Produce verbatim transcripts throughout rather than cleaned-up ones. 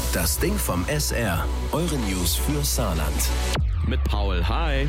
Das Ding vom S R. Eure News für Saarland. Mit Paul. Hi.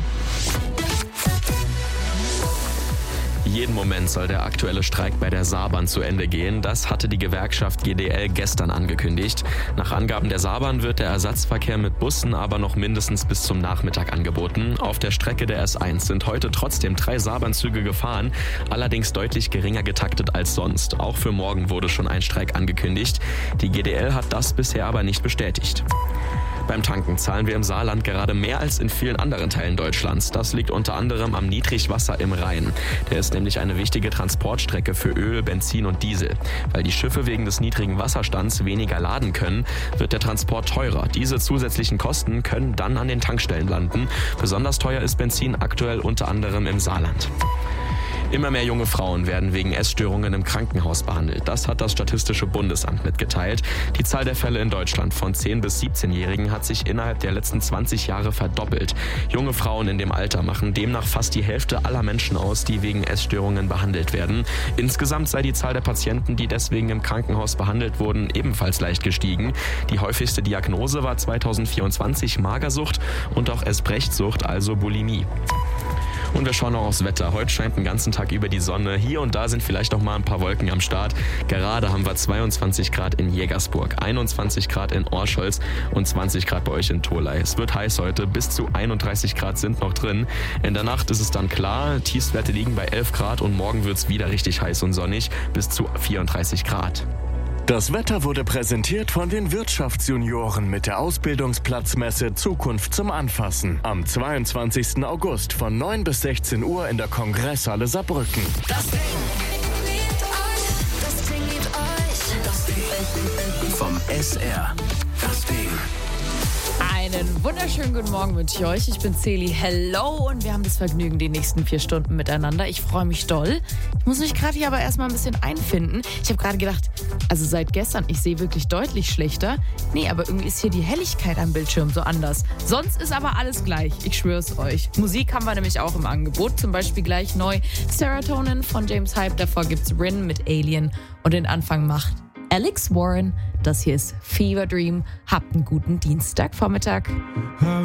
Jeden Moment soll der aktuelle Streik bei der Saarbahn zu Ende gehen. Das hatte die Gewerkschaft G D L gestern angekündigt. Nach Angaben der Saarbahn wird der Ersatzverkehr mit Bussen aber noch mindestens bis zum Nachmittag angeboten. Auf der Strecke der S eins sind heute trotzdem drei Saarbahnzüge gefahren, allerdings deutlich geringer getaktet als sonst. Auch für morgen wurde schon ein Streik angekündigt. Die G D L hat das bisher aber nicht bestätigt. Beim Tanken zahlen wir im Saarland gerade mehr als in vielen anderen Teilen Deutschlands. Das liegt unter anderem am Niedrigwasser im Rhein. Der ist nämlich eine wichtige Transportstrecke für Öl, Benzin und Diesel. Weil die Schiffe wegen des niedrigen Wasserstands weniger laden können, wird der Transport teurer. Diese zusätzlichen Kosten können dann an den Tankstellen landen. Besonders teuer ist Benzin aktuell unter anderem im Saarland. Immer mehr junge Frauen werden wegen Essstörungen im Krankenhaus behandelt. Das hat das Statistische Bundesamt mitgeteilt. Die Zahl der Fälle in Deutschland von zehn- bis siebzehnjährigen hat sich innerhalb der letzten zwanzig Jahre verdoppelt. Junge Frauen in dem Alter machen demnach fast die Hälfte aller Menschen aus, die wegen Essstörungen behandelt werden. Insgesamt sei die Zahl der Patienten, die deswegen im Krankenhaus behandelt wurden, ebenfalls leicht gestiegen. Die häufigste Diagnose war zweitausendvierundzwanzig Magersucht und auch Esbrechtsucht, also Bulimie. Und wir schauen noch aufs Wetter. Heute scheint den ganzen Tag über die Sonne. Hier und da sind vielleicht noch mal ein paar Wolken am Start. Gerade haben wir zweiundzwanzig Grad in Jägersburg, einundzwanzig Grad in Orscholz und zwanzig Grad bei euch in Tholey. Es wird heiß heute, bis zu einunddreißig Grad sind noch drin. In der Nacht ist es dann klar, Tiefstwerte liegen bei elf Grad und morgen wird es wieder richtig heiß und sonnig, bis zu vierunddreißig Grad. Das Wetter wurde präsentiert von den Wirtschaftsjunioren mit der Ausbildungsplatzmesse Zukunft zum Anfassen. Am zweiundzwanzigsten August von neun bis sechzehn Uhr in der Kongresshalle Saarbrücken. Das Ding liebt euch. Das Ding liebt euch. Das Ding vom S R. Das Ding. Einen wunderschönen guten Morgen wünsche ich euch. Ich bin Celi. Hello und wir haben das Vergnügen, die nächsten vier Stunden miteinander. Ich freue mich doll. Ich muss mich gerade hier aber erstmal ein bisschen einfinden. Ich habe gerade gedacht, also seit gestern, ich sehe wirklich deutlich schlechter. Nee, aber irgendwie ist hier die Helligkeit am Bildschirm so anders. Sonst ist aber alles gleich. Ich schwöre es euch. Musik haben wir nämlich auch im Angebot. Zum Beispiel gleich neu Serotonin von James Hype. Davor gibt's Rin mit Alien. Und den Anfang macht Alex Warren. Das hier ist Fever Dream. Habt einen guten Dienstagvormittag.